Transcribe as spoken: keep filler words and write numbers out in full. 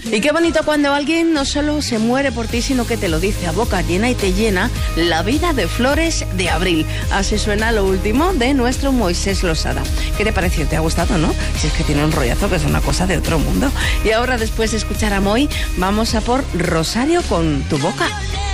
Y qué bonito cuando alguien no solo se muere por ti, sino que te lo dice a boca llena y te llena la vida de Flores de Abril. Así suena lo último de nuestro Moisés Losada. ¿Qué te pareció? ¿Te ha gustado, no? Si es que tiene un rollazo que es una cosa de otro mundo. Y ahora, después de escuchar a Moi, vamos a por Rosario con Tu Boca.